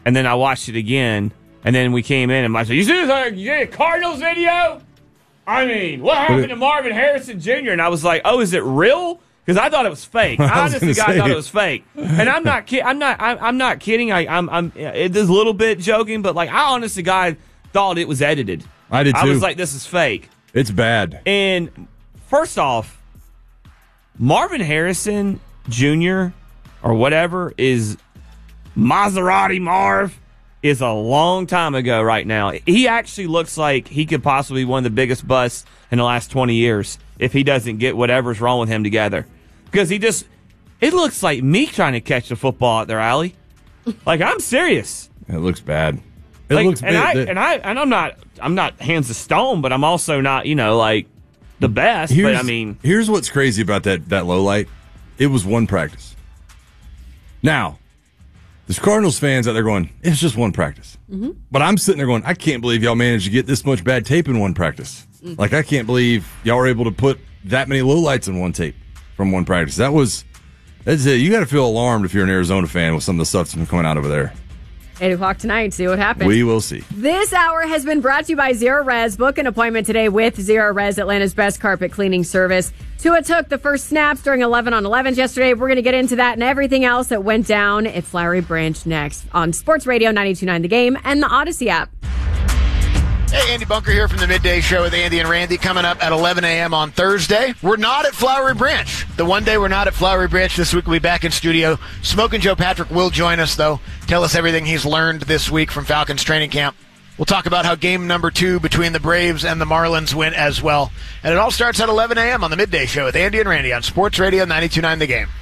And then I watched it again, and then we came in, and I said, you see the Cardinals video? I mean, what happened to Marvin Harrison Jr.? And I was like, oh, is it real? Because I thought it was fake. I honestly thought it was fake. And I'm not kidding. I'm not kidding. It is a little bit joking, but like I honestly, thought it was edited. I did too. I was like, this is fake. It's bad. And first off, Marvin Harrison Jr. or whatever is Maserati Marv is a long time ago right now. He actually looks like he could possibly be one of the biggest busts in the last 20 years if he doesn't get whatever's wrong with him together. Because it looks like me trying to catch the football out there, Allie. Like, I'm serious. It looks bad. It looks bad. And I'm not hands of stone, but I'm also not, like the best. But I mean, here's what's crazy about that low light. It was one practice. Now, there's Cardinals fans out there going, it's just one practice. Mm-hmm. But I'm sitting there going, I can't believe y'all managed to get this much bad tape in one practice. Mm-hmm. Like, I can't believe y'all were able to put that many lowlights in one tape from one practice. That's it. You got to feel alarmed if you're an Arizona fan with some of the stuff that's been coming out over there. 8 o'clock tonight. See what happens. We will see. This hour has been brought to you by Zero Res. Book an appointment today with Zero Res, Atlanta's best carpet cleaning service. Tua took the first snaps during 11 on 11s yesterday. We're going to get into that and everything else that went down at Flowery Branch next on Sports Radio 92.9 The Game and the Odyssey app. Hey, Andy Bunker here from the Midday Show with Andy and Randy coming up at 11 a.m. on Thursday. We're not at Flowery Branch. The one day we're not at Flowery Branch this week, we'll be back in studio. Smokin' Joe Patrick will join us, though. Tell us everything he's learned this week from Falcons training camp. We'll talk about how game number 2 between the Braves and the Marlins went as well. And it all starts at 11 a.m. on the Midday Show with Andy and Randy on Sports Radio 92.9 The Game.